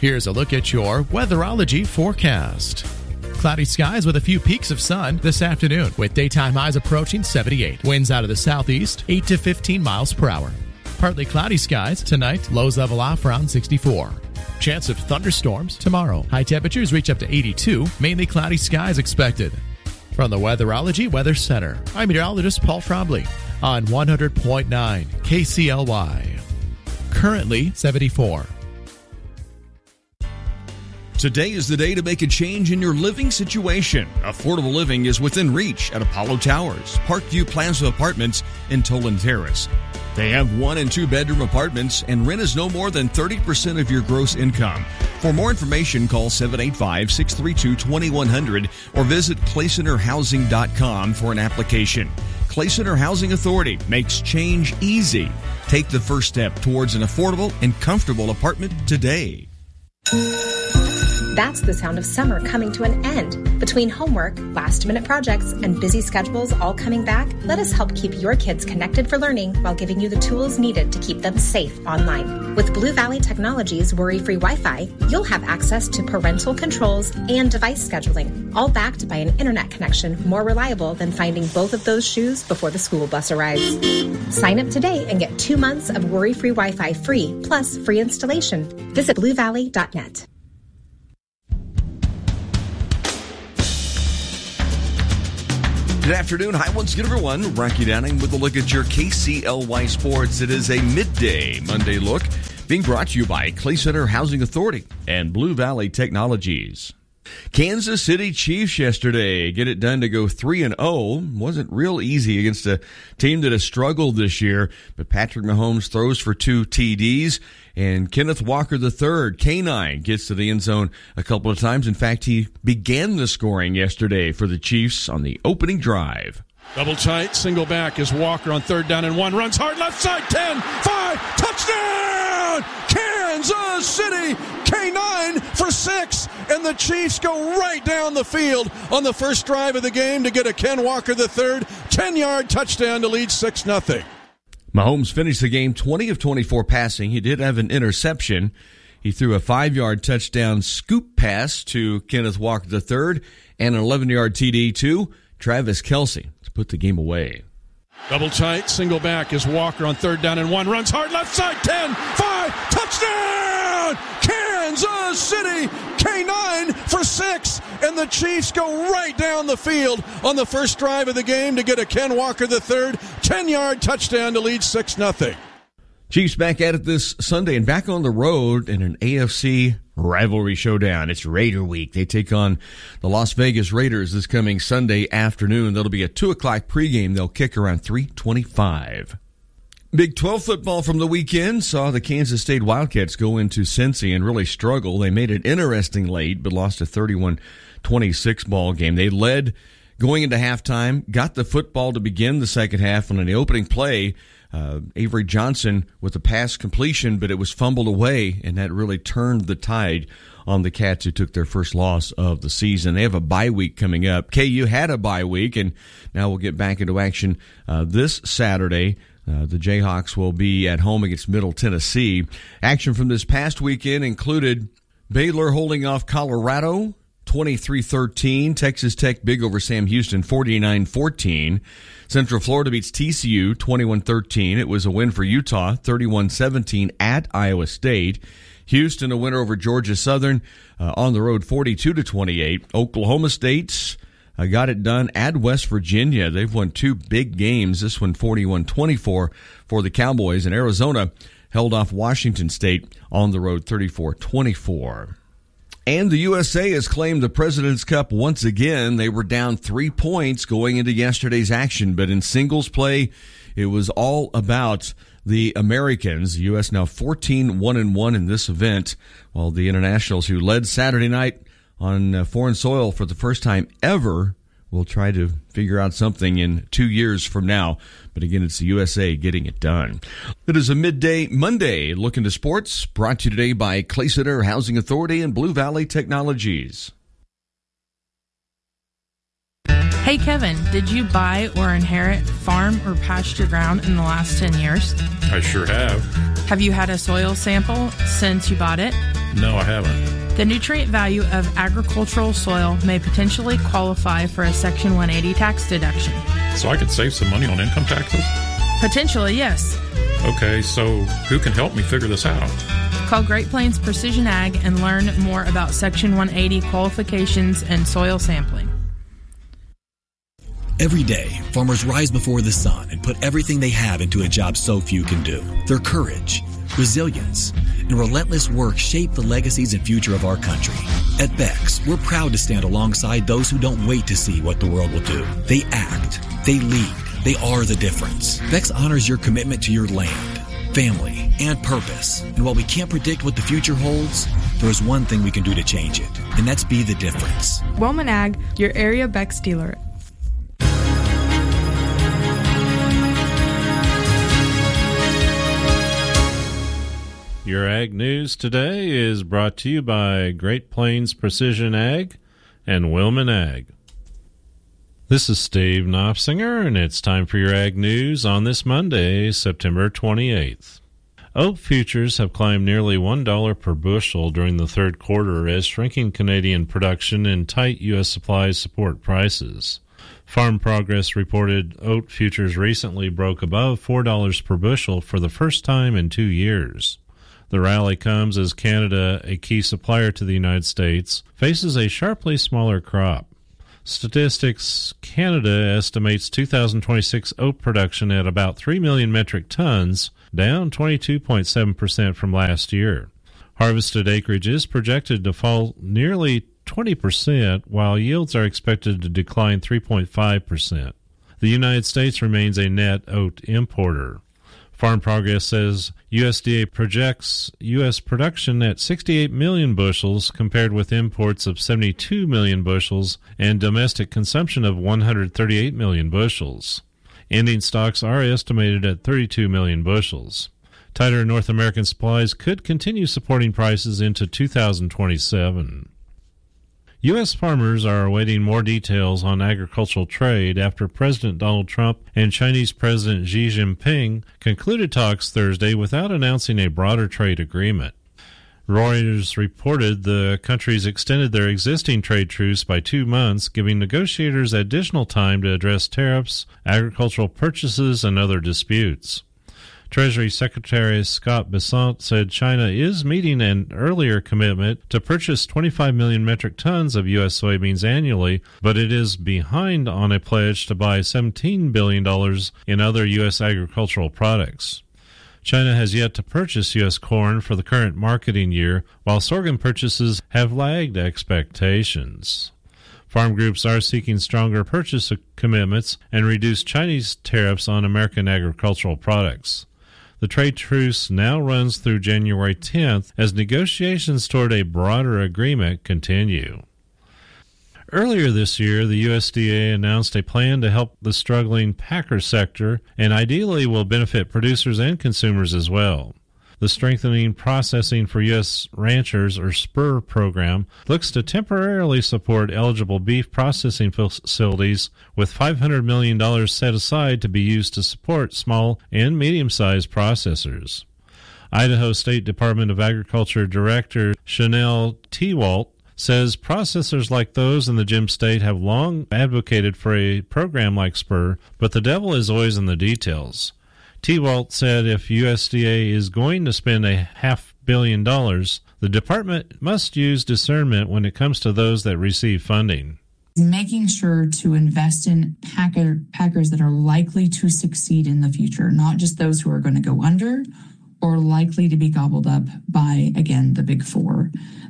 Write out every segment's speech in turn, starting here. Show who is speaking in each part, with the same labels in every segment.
Speaker 1: Here's a look at your Weatherology forecast. Cloudy skies with a few peaks of sun this afternoon, with daytime highs approaching 78. Winds out of the southeast, 8 to 15 miles per hour. Partly cloudy skies tonight, lows level off around 64. Chance of thunderstorms tomorrow. High temperatures reach up to 82, mainly cloudy skies expected. From the Weatherology Weather Center, I'm meteorologist Paul Trombley on 100.9 KCLY. Currently 74.
Speaker 2: Today is the day to make a change in your living situation. Affordable living is within reach at Apollo Towers, Parkview Plaza Apartments, and Tolan Terrace. They have 1 and 2 bedroom apartments, and rent is no more than 30% of your gross income. For more information, call 785-632-2100 or visit claycenterhousing.com for an application. Clay Center Housing Authority makes change easy. Take the first step towards an affordable and comfortable apartment today.
Speaker 3: That's the sound of summer coming to an end. Between homework, last-minute projects, and busy schedules all coming back, let us help keep your kids connected for learning while giving you the tools needed to keep them safe online. With Blue Valley Technologies Worry-Free Wi-Fi, you'll have access to parental controls and device scheduling, all backed by an internet connection more reliable than finding both of those shoes before the school bus arrives. Sign up today and get 2 months of Worry-Free Wi-Fi free, plus free installation. Visit bluevalley.net.
Speaker 2: Good afternoon. Hi, once again, everyone. Rocky Downing with a look at your KCLY Sports. It is a midday Monday look being brought to you by Clay Center Housing Authority and Blue Valley Technologies. Kansas City Chiefs yesterday get it done to go 3-0. Wasn't real easy against a team that has struggled this year, but Patrick Mahomes throws for 2 TDs, and Kenneth Walker III, K9, gets to the end zone a couple of times. In fact, he began the scoring yesterday for the Chiefs on the opening drive.
Speaker 4: Double tight, single back is Walker on 3rd down and 1. Runs hard left side, 10, 5, touchdown! Kansas City, K9 for 6, and the Chiefs go right down the field on the first drive of the game to get a Ken Walker III 10-yard touchdown to lead 6-0.
Speaker 2: Mahomes finished the game 20 of 24 passing. He did have an interception. He threw a 5-yard touchdown scoop pass to Kenneth Walker III and an 11-yard TD to Travis Kelce to put the game away.
Speaker 4: Double tight, single back is Walker on 3rd down and 1. Runs hard left side, 10, 5, touchdown! Kansas City, K9 for 6, and the Chiefs go right down the field on the first drive of the game to get a Ken Walker III 10-yard touchdown to lead 6-0.
Speaker 2: Chiefs back at it this Sunday and back on the road in an AFC rivalry showdown. It's Raider week. They take on the Las Vegas Raiders this coming Sunday afternoon. That'll be a 2 o'clock pregame. They'll kick around 3:25. Big 12 football from the weekend saw the Kansas State Wildcats go into Cincy and really struggle. They made it interesting late, but lost a 31-26 ball game. They led going into halftime, got the football to begin the second half, and on the opening play, Avery Johnson with a pass completion, but it was fumbled away, and that really turned the tide on the Cats, who took their first loss of the season. They have a bye week coming up. KU had a bye week, and now we'll get back into action this Saturday. The Jayhawks will be at home against Middle Tennessee. Action from this past weekend included Baylor holding off Colorado 23-13. Texas Tech big over Sam Houston 49-14. Central Florida beats TCU 21-13. It was a win for Utah 31-17 at Iowa State. Houston a winner over Georgia Southern on the road 42-28. Oklahoma State got it done at West Virginia. They've won 2 big games. This one 41-24 for the Cowboys. And Arizona held off Washington State on the road 34-24. And the USA has claimed the President's Cup once again. They were down 3 points going into yesterday's action, but in singles play, it was all about the Americans. The U.S. now 14-1-1 in this event, while the Internationals, who led Saturday night on foreign soil for the first time ever, will try to figure out something in 2 years from now. But again, it's the USA getting it done. It is a midday Monday look into sports, brought to you today by Clay Center Housing Authority and Blue Valley Technologies.
Speaker 5: Hey Kevin, did you buy or inherit farm or pasture ground in the last 10 years?
Speaker 6: I sure have.
Speaker 5: Have you had a soil sample since you bought it?
Speaker 4: No, I haven't.
Speaker 5: The nutrient value of agricultural soil may potentially qualify for a Section 180 tax deduction.
Speaker 4: So I could save some money on income taxes?
Speaker 5: Potentially, yes.
Speaker 4: Okay, so who can help me figure this out?
Speaker 5: Call Great Plains Precision Ag and learn more about Section 180 qualifications and soil sampling.
Speaker 6: Every day, farmers rise before the sun and put everything they have into a job so few can do. Their courage, resilience, and relentless work shape the legacies and future of our country. At Beck's, we're proud to stand alongside those who don't wait to see what the world will do. They act, they lead, they are the difference. Beck's honors your commitment to your land, family, and purpose. And while we can't predict what the future holds, there is one thing we can do to change it, and that's be the difference.
Speaker 7: Wellman Ag, your area Beck's dealer.
Speaker 8: Your Ag News today is brought to you by Great Plains Precision Ag and Wellman Ag. This is Steve Knopfsinger, and it's time for your Ag News on this Monday, September 28th. Oat futures have climbed nearly $1 per bushel during the third quarter as shrinking Canadian production and tight U.S. supplies support prices. Farm Progress reported oat futures recently broke above $4 per bushel for the first time in 2 years. The rally comes as Canada, a key supplier to the United States, faces a sharply smaller crop. Statistics Canada estimates 2026 oat production at about 3 million metric tons, down 22.7% from last year. Harvested acreage is projected to fall nearly 20%, while yields are expected to decline 3.5%. The United States remains a net oat importer. Farm Progress says USDA projects U.S. production at 68 million bushels compared with imports of 72 million bushels and domestic consumption of 138 million bushels. Ending stocks are estimated at 32 million bushels. Tighter North American supplies could continue supporting prices into 2027. U.S. farmers are awaiting more details on agricultural trade after President Donald Trump and Chinese President Xi Jinping concluded talks Thursday without announcing a broader trade agreement. Reuters reported the countries extended their existing trade truce by 2 months, giving negotiators additional time to address tariffs, agricultural purchases, and other disputes. Treasury Secretary Scott Bessent said China is meeting an earlier commitment to purchase 25 million metric tons of U.S. soybeans annually, but it is behind on a pledge to buy $17 billion in other U.S. agricultural products. China has yet to purchase U.S. corn for the current marketing year, while sorghum purchases have lagged expectations. Farm groups are seeking stronger purchase commitments and reduce Chinese tariffs on American agricultural products. The trade truce now runs through January 10th as negotiations toward a broader agreement continue. Earlier this year, the USDA announced a plan to help the struggling packer sector and ideally will benefit producers and consumers as well. The Strengthening Processing for U.S. Ranchers, or SPUR program, looks to temporarily support eligible beef processing facilities with $500 million set aside to be used to support small and medium-sized processors. Idaho State Department of Agriculture Director Chanel Tewalt says processors like those in the Gem State have long advocated for a program like SPUR, but the devil is always in the details. Tewalt said if USDA is going to spend $500 million, the department must use discernment when it comes to those that receive funding.
Speaker 9: Making sure to invest in packers that are likely to succeed in the future, not just those who are going to go under or likely to be gobbled up by, again, the big four.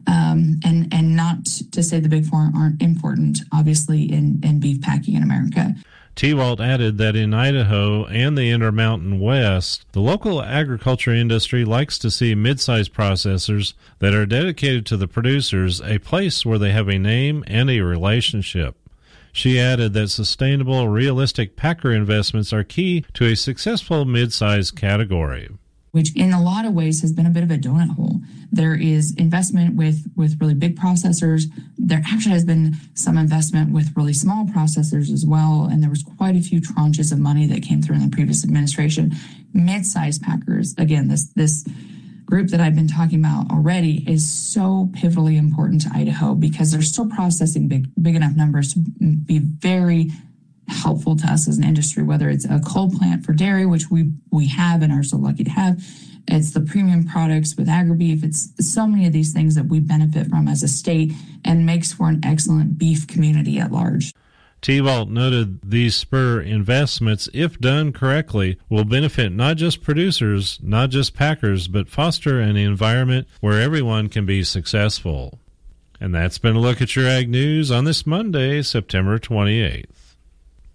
Speaker 9: And not to say the big four aren't important, obviously, in beef packing in America.
Speaker 8: Tewalt added that in Idaho and the Intermountain West, the local agriculture industry likes to see mid-sized processors that are dedicated to the producers a place where they have a name and a relationship. She added that sustainable, realistic packer investments are key to a successful mid-sized category,
Speaker 9: which in a lot of ways has been a bit of a donut hole. There is investment with really big processors. There actually has been some investment with really small processors as well, and there was quite a few tranches of money that came through in the previous administration. Mid-sized packers, again, this group that I've been talking about already is so pivotally important to Idaho because they're still processing big enough numbers to be very helpful to us as an industry, whether it's a coal plant for dairy, which we have and are so lucky to have. It's the premium products with AgriBeef. It's so many of these things that we benefit from as a state and makes for an excellent beef community at large.
Speaker 8: Thibault noted these spur investments, if done correctly, will benefit not just producers, not just packers, but foster an environment where everyone can be successful. And that's been a look at your Ag News on this Monday, September 28th.